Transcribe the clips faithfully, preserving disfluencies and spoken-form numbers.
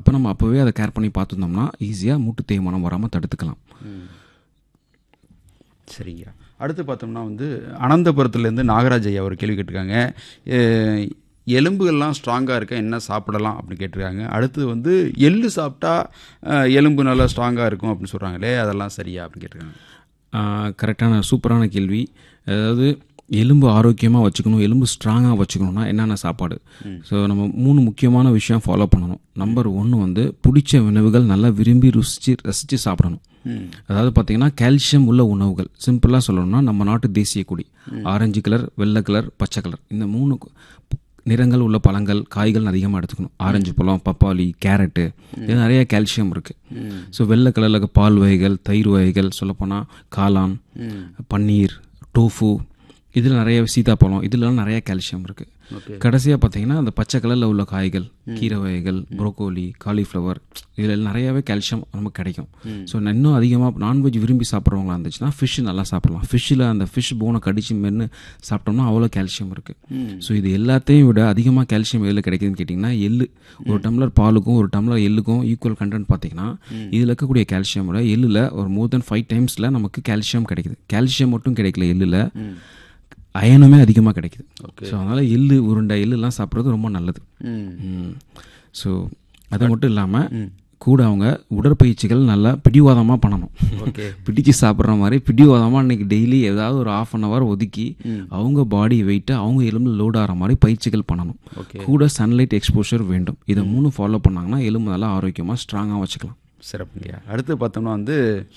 இப்போ நம்ம அப்போவே அதை கேர் பண்ணி பார்த்துருந்தோம்னா ஈஸியாக மூட்டு தேய்மானம் வராமல் தடுத்துக்கலாம். சரிங்க. அடுத்து பார்த்தோம்னா வந்து அனந்தபுரத்துலேருந்து நாகராஜ் ஐயா ஒரு கேள்வி கேட்டிருக்காங்க. எலும்புகள்லாம் ஸ்ட்ராங்காக இருக்க என்ன சாப்பிடலாம் அப்படின்னு கேட்டிருக்காங்க. அடுத்து வந்து எள்ளு சாப்பிட்டா எலும்பு நல்லா ஸ்ட்ராங்காக இருக்கும் அப்படின்னு சொல்கிறாங்களே, அதெல்லாம் சரியா அப்படின்னு கேட்டிருக்காங்க. கரெக்டான சூப்பரான கேள்வி. அதாவது எலும்பு ஆரோக்கியமாக வச்சுக்கணும், எலும்பு ஸ்ட்ராங்காக வச்சுக்கணும்னா என்னென்ன சாப்பாடு? ஸோ நம்ம மூணு முக்கியமான விஷயம் ஃபாலோ பண்ணணும். நம்பர் ஒன்று வந்து பிடிச்ச உணவுகள் நல்லா விரும்பி ருசித்து ரசித்து சாப்பிடணும். அதாவது பார்த்திங்கன்னா கால்சியம் உள்ள உணவுகள். சிம்பிளாக சொல்லணும்னா நம்ம நாட்டு தேசிய கொடி ஆரஞ்சு கலர், வெள்ளை கலர், பச்சை கலர், இந்த மூணு நிறங்கள் உள்ள பழங்கள் காய்கள் அதிகமாக எடுத்துக்கணும். ஆரஞ்சு பழம், பப்பாளி, கேரட்டு, இது நிறைய கால்சியம் இருக்குது. ஸோ வெள்ளை கலரில் பால் வகைகள், தயிர் வகைகள், சொல்லப்போனால் காளான், பன்னீர், டோஃபு, இதில் நிறைய சீதாப்பழம், இதிலலாம் நிறைய கால்சியம் இருக்குது. கடைசியாக பார்த்தீங்கன்னா அந்த பச்சை கலரில் உள்ள காய்கள், கீரை வகைகள், ப்ரோக்கோலி, காலிஃப்ளவர், இதில் நிறையாவே கால்சியம் நமக்கு கிடைக்கும். ஸோ இன்னும் அதிகமாக நான்வெஜ் விரும்பி சாப்பிட்றவங்களா இருந்துச்சுன்னா ஃபிஷ் நல்லா சாப்பிடலாம். ஃபிஷ்ஷில் அந்த ஃபிஷ் போனை கடிச்சு மென்று சாப்பிட்டோம்னா அவ்வளோ கால்சியம் இருக்குது. ஸோ இது எல்லாத்தையும் விட அதிகமாக கால்சியம் எதில் கிடைக்குதுன்னு கேட்டிங்கன்னா எள்ளு. ஒரு டம்ளர் பாலுக்கும் ஒரு டம்ளர் எள்ளுக்கும் ஈக்குவல் கண்டென்ட் பார்த்தீங்கன்னா இதில் இருக்கக்கூடிய கால்சியம் விட எள்ளில் ஒரு மோர் தென் ஃபைவ் டைம்ஸில் நமக்கு கால்சியம் கிடைக்குது. கால்சியம் மட்டும் கிடைக்கல, எள்ளில் அயனுமே அதிகமாக கிடைக்குது. ஸோ அதனால் எள்ளு, உருண்டை எள்ளுலாம் சாப்பிட்றது ரொம்ப நல்லது. ஸோ அது மட்டும் இல்லாமல் கூட அவங்க உடற்பயிற்சிகள் நல்லா பிடிவாதமாக பண்ணணும். பிடிச்சு சாப்பிட்ற மாதிரி பிடிவாதமாக அன்றைக்கி டெய்லி ஏதாவது ஒரு ஆஃப் அன் ஹவர் ஒதுக்கி அவங்க பாடி வெயிட்டை அவங்க எலும்பு லோட் ஆகிற மாதிரி பயிற்சிகள் பண்ணணும். கூட சன்லைட் எக்ஸ்போஷர் வேண்டும். இதை மூணு ஃபாலோ பண்ணாங்கன்னா எலும்பு நல்லா ஆரோக்கியமாக ஸ்ட்ராங்காக வச்சுக்கலாம். சிறப்புங்கய்யா. அடுத்து பார்த்தோம்னா வந்து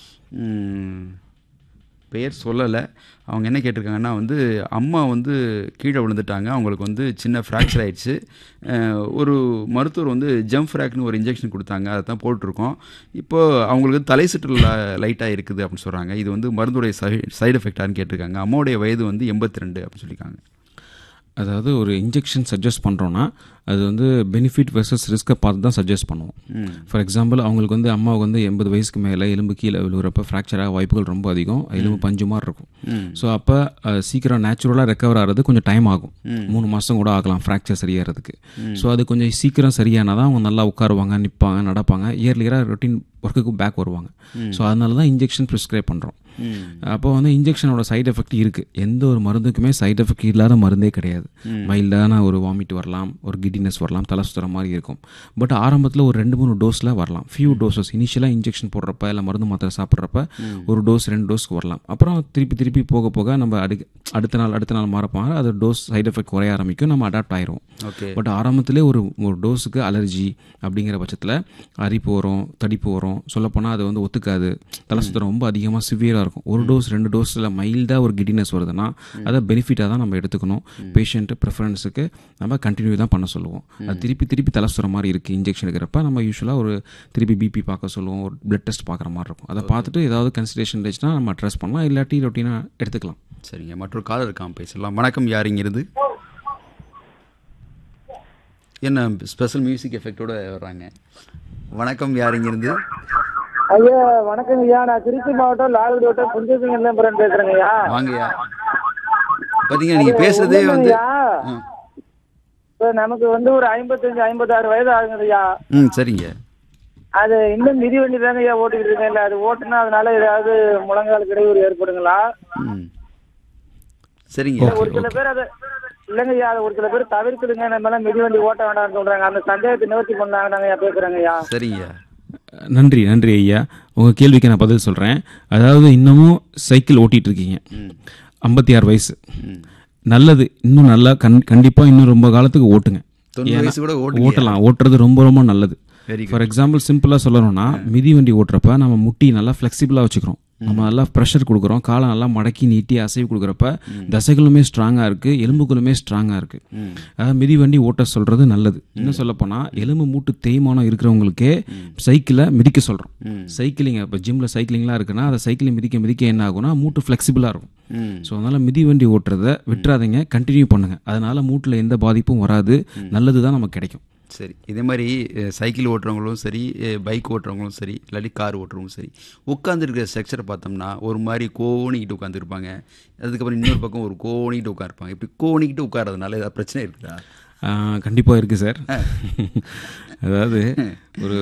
பெயர் சொல்லலை, அவங்க என்ன கேட்டிருக்காங்கன்னா வந்து அம்மா வந்து கீழே விழுந்துட்டாங்க, அவங்களுக்கு வந்து சின்ன ஃப்ராக்சர் ஆகிடுச்சு. ஒரு மருத்துவர் வந்து ஜம்ப் ஃப்ராக்னு ஒரு இன்ஜெக்ஷன் கொடுத்தாங்க, அதை தான் போட்டிருக்கோம். இப்போது அவங்களுக்கு தலை சுற்றல் லைட்டாக இருக்குது அப்படின்னு சொல்கிறாங்க. இது வந்து மருந்துடைய சை சைடு எஃபெக்டானு கேட்டிருக்காங்க. அம்மாவுடைய வயது வந்து எண்பத்தி ரெண்டு அப்படின்னு சொல்லியிருக்காங்க. அதாவது ஒரு இன்ஜெக்ஷன் சஜஸ்ட் பண்ணுறோன்னா அது வந்து பெனிஃபிட் வெர்சஸ் ரிஸ்க்கை பார்த்து தான் சஜஸ்ட் பண்ணுவோம். ஃபார் எக்ஸாம்பிள் அவங்களுக்கு வந்து அம்மாவுக்கு வந்து எண்பது வயசுக்கு மேலே எலும்பு கீழே விழுகிறப்ப ஃப்ராக்சராக வாய்ப்புகள் ரொம்ப அதிகம், எலும்பு பஞ்சு மாதிரி இருக்கும். ஸோ அப்போ சீக்கிரம் நேச்சுரலாக ரெக்கவர் ஆகிறது கொஞ்சம் டைம் ஆகும், மூணு மாதம் கூட ஆகலாம் ஃப்ராக்சர் சரியாகிறதுக்கு. ஸோ அது கொஞ்சம் சீக்கிரம் சரியானால் தான் அவங்க நல்லா உட்காருவாங்க, நிற்பாங்க, நடப்பாங்க, இயர்லியராக ரொட்டீன் ஒர்க்குக்கு பேக் வருவாங்க. ஸோ அதனால தான் இன்ஜெக்ஷன் ப்ரிஸ்கிரைப் பண்ணுறோம். அப்போ வந்து இன்ஜெக்ஷனோட சைடு எஃபெக்ட் இருக்குது. எந்த ஒரு மருந்துக்குமே சைடு எஃபெக்ட் இல்லாத மருந்தே கிடையாது. மைல்டான ஒரு வாமிட் வரலாம், ஒரு கிடினஸ் வரலாம், தலை சுற்றுற மாதிரி இருக்கும். பட் ஆரம்பத்தில் ஒரு ரெண்டு மூணு டோஸில் வரலாம். ஃபியூ டோசஸ் இனிஷியலாக இன்ஜெக்ஷன் போடுறப்ப இல்லை மருந்து மாத்திரை சாப்பிட்றப்ப ஒரு டோஸ் ரெண்டு டோஸ்க்கு வரலாம். அப்புறம் திருப்பி திருப்பி போக போக நம்ம அடி அடுத்த நாள் அடுத்த நாள் மாறப்பாங்க, அது டோஸ் சைடு எஃபெக்ட் குறைய ஆரம்பிக்கும், நம்ம அடாப்ட் ஆயிரும். பட் ஆரம்பத்திலே ஒரு ஒரு டோஸுக்கு அலர்ஜி அப்படிங்கிற பட்சத்தில் அரிப்பு வரும், தடிப்பு வரும், சொல்லப்போனால் அது வந்து ஒத்துக்காது, தலை சுத்தம் ரொம்ப அதிகமாக சிவியராக இருக்கும். ஒரு டோஸ் ரெண்டு டோஸில் மைல்டாக ஒரு கிடினஸ் வருதுன்னா அதை பெனிஃபிட்டாக தான் நம்ம எடுத்துக்கணும். பேஷண்ட்டு ப்ரிஃபரன்ஸுக்கு நம்ம கண்டினியூ தான் பண்ண சொல்லுவோம். அது திருப்பி திருப்பி தலை சுத்துற மாதிரி இருக்குது இன்ஜெக்ஷன் எடுக்கிறப்ப நம்ம யூஸ்வலாக ஒரு திருப்பி பிபி பார்க்க சொல்லுவோம், ஒரு பிளட் டெஸ்ட் பார்க்குற மாதிரி இருக்கும். அதை பார்த்துட்டு ஏதாவது கன்சிடரேஷன் இருந்துச்சுன்னா நம்ம அட்ரஸ் பண்ணலாம், இல்லாட்டி ரொட்டீனாக எடுத்துக்கலாம். சரிங்க. மற்றொரு காலர் இருக்கான், பேசலாம். வணக்கம், யாருங்கிறது? என்ன ஸ்பெஷல் மியூசிக் எஃபெக்டோட வர்றாங்க? வணக்கம், யாருங்கிறது? ஐயா வணக்கம் ஐயா, நான் திருச்சி மாவட்டம் லால்குடி வட்டம் புஞ்சசிங்கம்பரம் பேசுறேங்க ஐயா. வாங்கய்யா. பாத்தீங்க நீங்க பேசுறதே வந்து நமக்கு வந்து ஒரு ஐம்பத்தஞ்சு ஐம்பத்தாறு வயது ஆகுது ஐயா. ம் சரிங்க. அது இன்னும் மிதி வண்டி தாங்க ஐயா ஓட்டிக்கிட்டு இருக்கேன். இல்லை அது ஓட்டுனா அதனால ஏதாவது முழங்கால் கிடையூறு ஏற்படுங்களா? ம் சரிங்க. ஒரு சில பேர் அதை இல்லைங்க ஐயா, அது ஒரு சில பேர் தவிர்க்குதுங்க, நம்ம எல்லாம் மிதி வண்டி ஓட்ட வேண்டாம்னு சொல்றாங்க. அந்த சந்தேகத்தை நிவர்த்தி பண்ணாங்க ஐயா, பேசுறேங்க ஐயா. சரிங்க. நன்றி நன்றி ஐயா. உங்கள் கேள்விக்கு நான் பதில் சொல்கிறேன். அதாவது இன்னமும் சைக்கிள் ஓட்டிகிட்டு இருக்கீங்க, ஐம்பத்தி ஆறு வயசு, நல்லது. இன்னும் நல்லா கண் கண்டிப்பாக இன்னும் ரொம்ப காலத்துக்கு ஓட்டுங்க. ஓட்டலாம், ஓட்டுறது ரொம்ப ரொம்ப நல்லது. ஃபார் எக்ஸாம்பிள் சிம்பிளாக சொல்லணும்னா மிதி வண்டி ஓட்டுறப்ப நம்ம முட்டி நல்லா ஃப்ளெக்சிபிளாக வச்சுக்கிறோம், நம்ம நல்லா ப்ரெஷர் கொடுக்குறோம், காலை நல்லா மடக்கி நீட்டி அசைவு கொடுக்குறப்ப தசைகளுமே ஸ்ட்ராங்காக இருக்குது, எலும்புகளுமே ஸ்ட்ராங்காக இருக்குது. அதாவது மிதி வண்டி ஓட்ட சொல்கிறது நல்லது. இன்னும் சொல்லப்போனால் எலும்பு மூட்டு தேய்மானம் இருக்கிறவங்களுக்கே சைக்கிளை மிதிக்க சொல்கிறோம். சைக்கிளிங் இப்போ ஜிம்மில் சைக்கிளிங்லாம் இருக்குன்னா அதை சைக்கிளிங் மிதிக்க மிதிக்க என்ன ஆகும்னா மூட்டு ஃப்ளெக்சிபிளாக இருக்கும். ஸோ அதனால் மிதி வண்டி ஓட்டுறதை விட்டுறாதீங்க, கண்டினியூ பண்ணுங்கள். அதனால் மூட்டில் எந்த பாதிப்பும் வராது, நல்லது தான் நமக்கு கிடைக்கும். சரி. இதே மாதிரி சைக்கிள் ஓட்டுறவங்களும் சரி, பைக் ஓட்டுறவங்களும் சரி, இல்லாட்டி கார் ஓட்டுறவங்களும் சரி, உட்காந்துருக்கிற ஸ்ட்ரக்சரை பார்த்தோம்னா ஒரு மாதிரி கோணிக்கிட்டு உட்காந்துருப்பாங்க, அதுக்கப்புறம் இன்னொரு பக்கம் ஒரு கோணிக்கிட்டு உட்காருப்பாங்க. இப்படி கோணிக்கிட்டு உட்காரதுனால ஏதாவது பிரச்சனை இருக்குதா? கண்டிப்பாக இருக்குது சார். அதாவது ஒரு